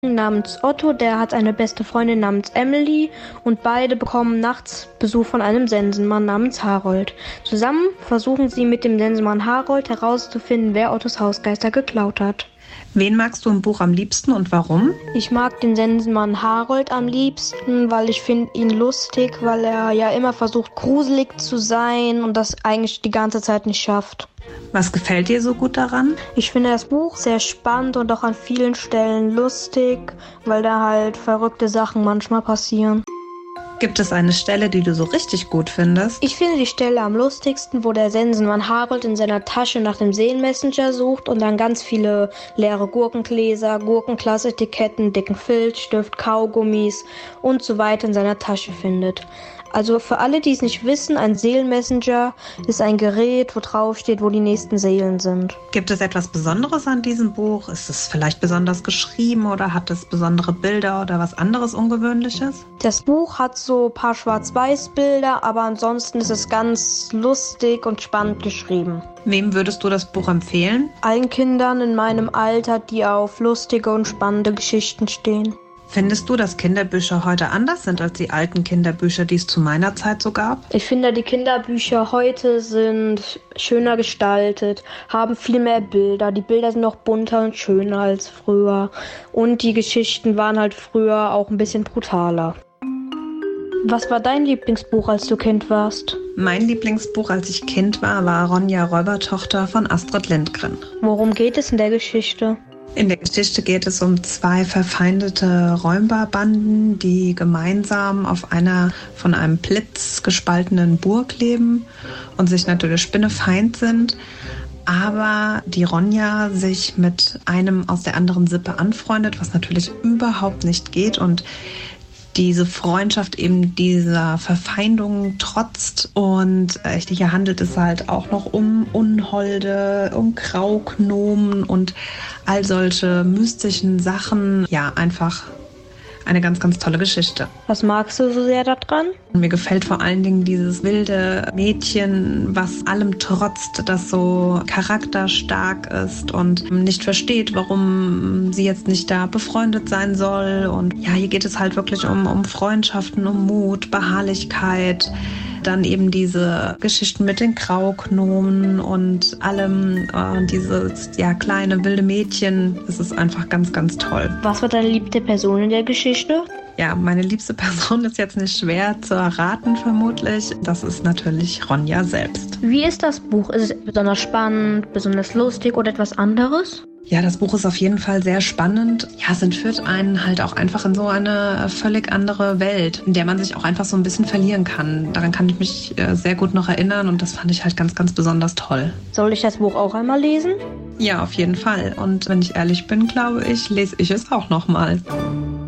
namens Otto, der hat eine beste Freundin namens Emily und beide bekommen nachts Besuch von einem Sensenmann namens Harold. Zusammen versuchen sie mit dem Sensenmann Harold herauszufinden, wer Ottos Hausgeister geklaut hat. Wen magst du im Buch am liebsten und warum? Ich mag den Sensenmann Harold am liebsten, weil ich finde ihn lustig, weil er ja immer versucht, gruselig zu sein und das eigentlich die ganze Zeit nicht schafft. Was gefällt dir so gut daran? Ich finde das Buch sehr spannend und auch an vielen Stellen lustig, weil da halt verrückte Sachen manchmal passieren. Gibt es eine Stelle, die du so richtig gut findest? Ich finde die Stelle am lustigsten, wo der Sensenmann Harold in seiner Tasche nach dem Seelenmessenger sucht und dann ganz viele leere Gurkengläser, Gurkenglasetiketten, dicken Filzstift, Kaugummis und so weiter in seiner Tasche findet. Also für alle, die es nicht wissen, ein Seelenmessenger ist ein Gerät, wo drauf steht, wo die nächsten Seelen sind. Gibt es etwas Besonderes an diesem Buch? Ist es vielleicht besonders geschrieben oder hat es besondere Bilder oder was anderes Ungewöhnliches? Das Buch hat so ein paar Schwarz-Weiß-Bilder, aber ansonsten ist es ganz lustig und spannend geschrieben. Wem würdest du das Buch empfehlen? Allen Kindern in meinem Alter, die auf lustige und spannende Geschichten stehen. Findest du, dass Kinderbücher heute anders sind als die alten Kinderbücher, die es zu meiner Zeit so gab? Ich finde, die Kinderbücher heute sind schöner gestaltet, haben viel mehr Bilder. Die Bilder sind noch bunter und schöner als früher. Und die Geschichten waren halt früher auch ein bisschen brutaler. Was war dein Lieblingsbuch, als du Kind warst? Mein Lieblingsbuch, als ich Kind war, war Ronja Räubertochter von Astrid Lindgren. Worum geht es in der Geschichte? In der Geschichte geht es um zwei verfeindete Räuberbanden, die gemeinsam auf einer von einem Blitz gespaltenen Burg leben und sich natürlich spinnefeind sind. Aber die Ronja sich mit einem aus der anderen Sippe anfreundet, was natürlich überhaupt nicht geht und diese Freundschaft eben dieser Verfeindung trotzt. Und hier handelt es halt auch noch um Unholde, um Graugnomen und all solche mystischen Sachen. Ja, einfach eine ganz, ganz tolle Geschichte. Was magst du so sehr daran? Mir gefällt vor allen Dingen dieses wilde Mädchen, was allem trotzt, das so charakterstark ist und nicht versteht, warum sie jetzt nicht da befreundet sein soll. Und ja, hier geht es halt wirklich um Freundschaften, um Mut, Beharrlichkeit. Dann eben diese Geschichten mit den Graugnomen und allem, dieses kleine wilde Mädchen. Das ist einfach ganz, ganz toll. Was war deine liebste Person in der Geschichte? Ja, meine liebste Person ist jetzt nicht schwer zu erraten, vermutlich. Das ist natürlich Ronja selbst. Wie ist das Buch? Ist es besonders spannend, besonders lustig oder etwas anderes? Ja, das Buch ist auf jeden Fall sehr spannend. Ja, es entführt einen halt auch einfach in so eine völlig andere Welt, in der man sich auch einfach so ein bisschen verlieren kann. Daran kann ich mich sehr gut noch erinnern und das fand ich halt ganz, ganz besonders toll. Soll ich das Buch auch einmal lesen? Ja, auf jeden Fall. Und wenn ich ehrlich bin, glaube ich, lese ich es auch nochmal.